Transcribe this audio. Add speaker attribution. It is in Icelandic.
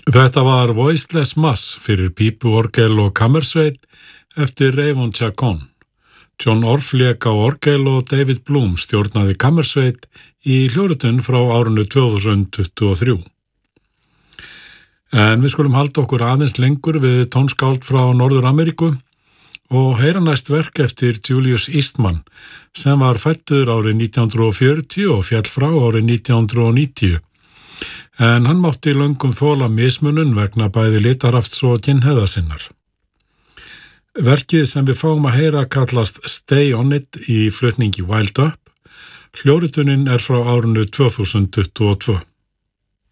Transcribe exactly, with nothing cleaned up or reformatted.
Speaker 1: Þetta var Voiceless Mass fyrir pípu, orgel og kammersveit eftir Raymond Chacon. John Orff lék á orgel og David Bloom stjórnaði kammersveit í hljóritun frá árinu tvö þúsund tuttugu og þrjú. En við skulum halda okkur aðeins lengur við tónskáld frá Norður-Ameríku og heyra næst verk eftir Julius Eastman sem var fæddur árið nítján hundruð fjörutíu og féll frá árið nítján hundruð níutíu. En hann mátti löngum þola mismunun vegna bæði litarhafts og kynhneigðar sinnar. Verkið sem við fáum að heyra kallast Stay on It í flutningi Wild Up. Hljóðritunin er frá árinu tvö þúsund tuttugu og tvö.